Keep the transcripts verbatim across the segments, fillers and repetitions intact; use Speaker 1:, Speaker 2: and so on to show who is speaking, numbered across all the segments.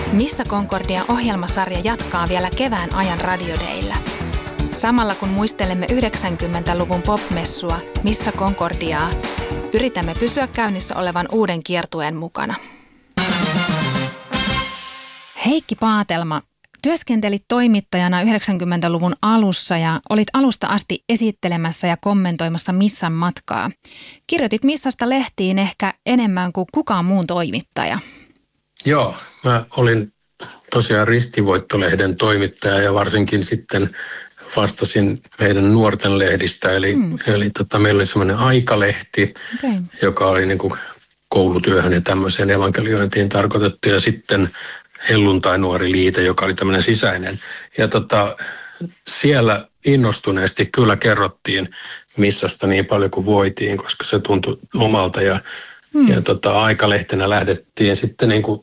Speaker 1: Missä Concordia-ohjelmasarja jatkaa vielä kevään ajan radiodeillä. Samalla kun muistelemme yhdeksänkymmentäluvun popmessua Missä Concordiaa, yritämme pysyä käynnissä olevan uuden kiertueen mukana. Heikki Paatelma, työskentelit toimittajana yhdeksänkymmentäluvun alussa ja olit alusta asti esittelemässä ja kommentoimassa Missan matkaa. Kirjoitit Missasta lehtiin ehkä enemmän kuin kukaan muun toimittaja.
Speaker 2: Joo, mä olin tosiaan Ristivoitto-lehden toimittaja ja varsinkin sitten vastasin meidän nuorten lehdistä. Eli, mm. eli tota, meillä oli semmoinen aikalehti, okay. joka oli niin kuin koulutyöhön ja tämmöiseen evankeliointiin tarkoitettu. Ja sitten Helluntai-nuori liite, joka oli tämmöinen sisäinen. Ja tota, siellä innostuneesti kyllä kerrottiin Missasta niin paljon kuin voitiin, koska se tuntui omalta. Ja, mm. ja tota, aikalehtenä lähdettiin sitten niin kuin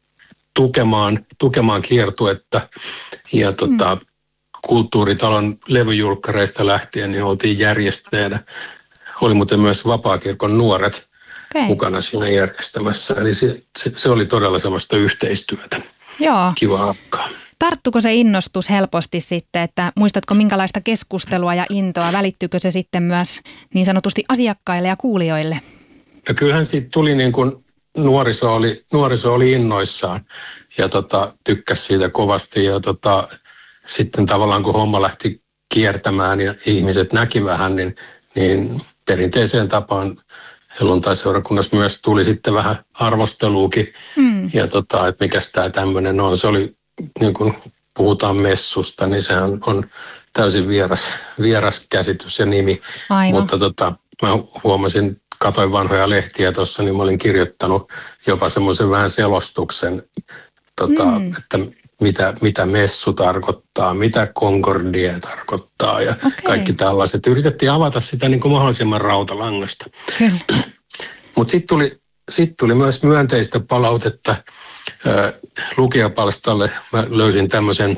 Speaker 2: tukemaan, tukemaan kiertuetta. Ja tota, mm. Kulttuuritalon levyjulkkareista lähtien niin oltiin järjestäjänä. Oli muuten myös Vapaakirkon nuoret okay. mukana siinä järjestämässä. Eli se, se, se oli todella semmoista yhteistyötä.
Speaker 1: Joo.
Speaker 2: Kiva hakkaa.
Speaker 1: Tarttuko se innostus helposti sitten, että muistatko minkälaista keskustelua ja intoa? Välittyykö se sitten myös niin sanotusti asiakkaille ja kuulijoille?
Speaker 2: Ja kyllähän siitä tuli niin kuin nuoriso oli, nuoriso oli innoissaan ja tota, tykkäsi siitä kovasti ja tota, sitten tavallaan kun homma lähti kiertämään ja ihmiset näki vähän, niin, niin perinteiseen tapaan helluntai-seurakunnassa myös tuli sitten vähän arvosteluukin. Mm. Ja tota, että mikäs tämä tämmöinen on. Se oli, niin kun puhutaan messusta, niin sehän on täysin vieras, vieras käsitys ja nimi. Aivan. Mutta tota, mä huomasin, katoin vanhoja lehtiä tuossa, niin mä olin kirjoittanut jopa semmoisen vähän selostuksen, tota, mm. että mitä, mitä messu tarkoittaa, mitä Concordia tarkoittaa ja okay. kaikki tällaiset. Yritettiin avata sitä niin kuin mahdollisimman rautalangasta. Okay. Mutta sitten tuli, sit tuli myös myönteistä palautetta äh, lukijapalstalle. Mä löysin tämmöisen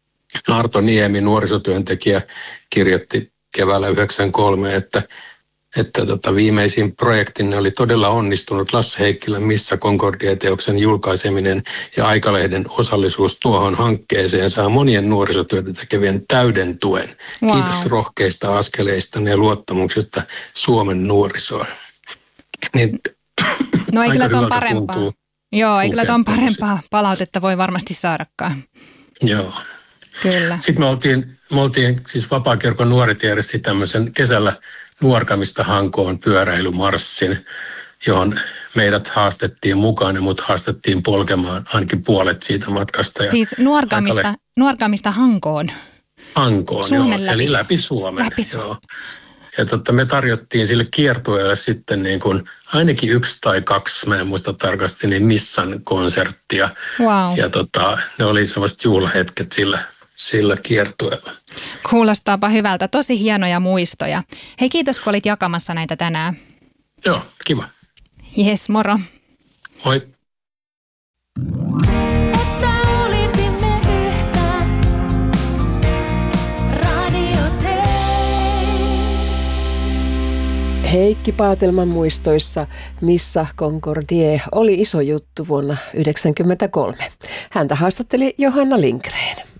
Speaker 2: Arto Niemi, nuorisotyöntekijä, kirjoitti keväällä yhdeksänkymmentäkolme, että että tota, viimeisin projektinne oli todella onnistunut. Lasse Heikkilän Missä Concordia-teoksen julkaiseminen ja Aikalehden osallisuus tuohon hankkeeseen saa monien nuorisotyötä tekevien täyden tuen. Wow. Kiitos rohkeista askeleista ja luottamuksesta Suomen nuorisoon. Niin,
Speaker 1: no ei kyllä tuon parempaa. Joo, ei kyllä tuon parempaa palautetta voi varmasti saadakaan.
Speaker 2: Joo.
Speaker 1: Kyllä.
Speaker 2: Sitten me oltiin, me oltiin siis Vapaakirkon nuoret järjesti tämmöisen kesällä Nuorgamista Hankoon pyöräilymarssin, johon meidät haastettiin mukaan ja mut haastettiin polkemaan ainakin puolet siitä matkasta. Ja
Speaker 1: siis Nuorgamista, Nuorgamista Hankoon?
Speaker 2: Hankoon, joo, läpi. Eli läpi Suomen.
Speaker 1: Läpi Suomen. Joo.
Speaker 2: Ja totta, me tarjottiin sille kiertueelle sitten niin kuin ainakin yksi tai kaksi, mä en muista tarkasti, niin Missan konserttia.
Speaker 1: Wow.
Speaker 2: Ja tota, ne oli sellaiset juhlahetket sillä. sillä kiertueella.
Speaker 1: Kuulostaapa hyvältä. Tosi hienoja muistoja. Hei, kiitos kun olit jakamassa näitä tänään.
Speaker 2: Joo, kiva.
Speaker 1: Jes, moro.
Speaker 2: Moi.
Speaker 3: Heikki Paatelman muistoissa Missä Concordia oli iso juttu vuonna yhdeksänkymmentäkolme. Häntä haastatteli Johanna Lindgren.